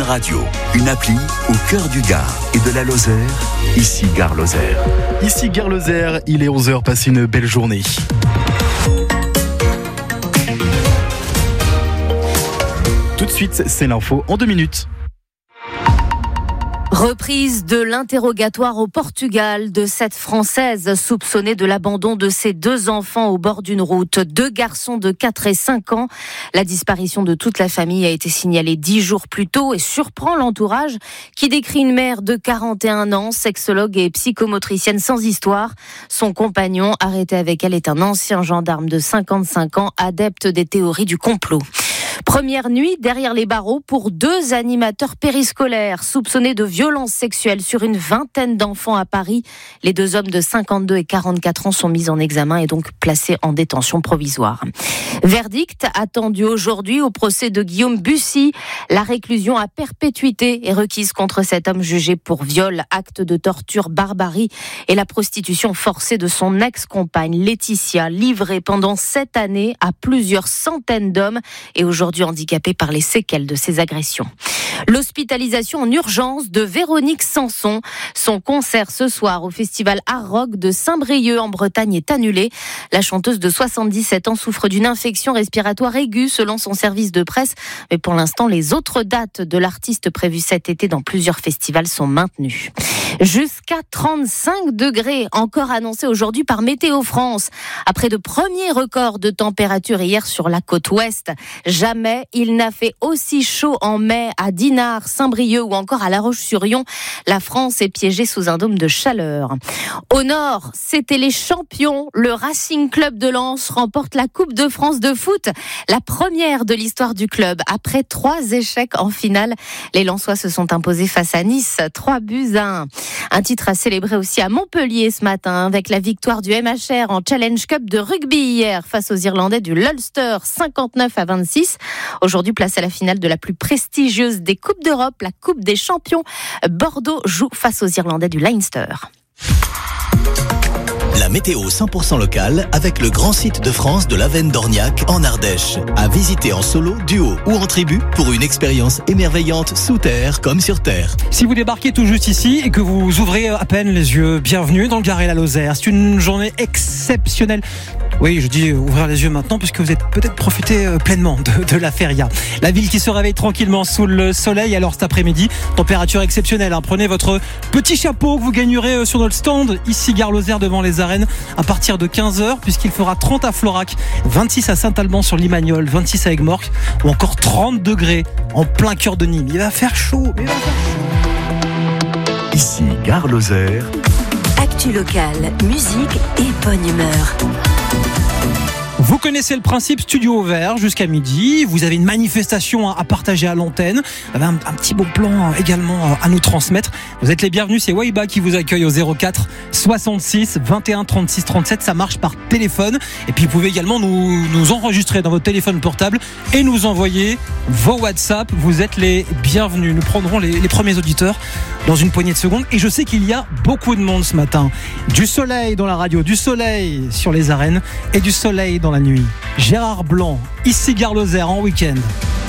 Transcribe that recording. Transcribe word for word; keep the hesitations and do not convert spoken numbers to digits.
radio, une appli au cœur du Gard et de la Lozère, ici Gare Lozère. Ici Gare Lozère, il est onze heures, passez une belle journée. Tout de suite, c'est l'info en deux minutes. Reprise de l'interrogatoire au Portugal de cette Française soupçonnée de l'abandon de ses deux enfants au bord d'une route. Deux garçons de quatre et cinq ans. La disparition de toute la famille a été signalée dix jours plus tôt et surprend l'entourage qui décrit une mère de quarante et un ans, sexologue et psychomotricienne sans histoire. Son compagnon, arrêté avec elle, est un ancien gendarme de cinquante-cinq ans, adepte des théories du complot. Première nuit derrière les barreaux pour deux animateurs périscolaires soupçonnés de violences sexuelles sur une vingtaine d'enfants à Paris. Les deux hommes de cinquante-deux et quarante-quatre ans sont mis en examen et donc placés en détention provisoire. Verdict attendu aujourd'hui au procès de Guillaume Bussy. La réclusion à perpétuité est requise contre cet homme jugé pour viol, acte de torture, barbarie et la prostitution forcée de son ex-compagne Laetitia, livrée pendant sept années à plusieurs centaines d'hommes et aujourd'hui handicapé par les séquelles de ces agressions. L'hospitalisation en urgence de Véronique Sanson. Son concert ce soir au festival Art Rock de Saint-Brieuc en Bretagne est annulé. La chanteuse de soixante-dix-sept ans souffre d'une infection respiratoire aiguë selon son service de presse. Mais pour l'instant, les autres dates de l'artiste prévues cet été dans plusieurs festivals sont maintenues. Jusqu'à trente-cinq degrés, encore annoncé aujourd'hui par Météo France. Après de premiers records de température hier sur la côte ouest, jamais il n'a fait aussi chaud en mai à Dinard, Saint-Brieuc ou encore à La Roche-sur-Yon. La France est piégée sous un dôme de chaleur. Au nord, c'était les champions. Le Racing Club de Lens remporte la Coupe de France de foot, la première de l'histoire du club. Après trois échecs en finale, les Lensois se sont imposés face à Nice, trois buts à un. Un titre à célébrer aussi à Montpellier ce matin avec la victoire du M H R en Challenge Cup de rugby hier face aux Irlandais du l'Ulster, cinquante-neuf à vingt-six. Aujourd'hui, place à la finale de la plus prestigieuse des Coupes d'Europe, la Coupe des Champions. Bordeaux joue face aux Irlandais du Leinster. La météo cent pour cent locale avec le grand site de France de l'Avenne d'Orniac en Ardèche. À visiter en solo, duo ou en tribu pour une expérience émerveillante sous terre comme sur terre. Si vous débarquez tout juste ici et que vous ouvrez à peine les yeux, bienvenue dans le Gard et la Lozère. C'est une journée exceptionnelle. Oui, je dis ouvrir les yeux maintenant puisque vous êtes peut-être profité pleinement de, de la feria. La ville qui se réveille tranquillement sous le soleil. Alors cet après-midi, température exceptionnelle. Hein. Prenez votre petit chapeau que vous gagnerez sur notre stand ici Gare Lozère devant les arènes à partir de quinze heures puisqu'il fera trente à Florac, vingt-six à Saint-Alban sur Limagnol, vingt-six à Aigues-Mortes ou encore trente degrés en plein cœur de Nîmes. Il va faire chaud, il va faire chaud. Ici Gare Lozère. Actu locale, musique et bonne humeur. Vous connaissez le principe, studio ouvert jusqu'à midi. Vous avez une manifestation à partager à l'antenne. Vous avez un, un petit beau plan également à nous transmettre. Vous êtes les bienvenus, c'est Waiba qui vous accueille au zéro quatre soixante-six vingt et un trente-six trente-sept. Ça marche par téléphone. Et puis vous pouvez également nous, nous enregistrer dans votre téléphone portable et nous envoyer vos WhatsApp. Vous êtes les bienvenus. Nous prendrons les, les premiers auditeurs dans une poignée de secondes. Et je sais qu'il y a beaucoup de monde ce matin. Du soleil dans la radio, du soleil sur les arènes et du soleil dans la nuit. Gérard Blanc, ici Gare Lozère en week-end.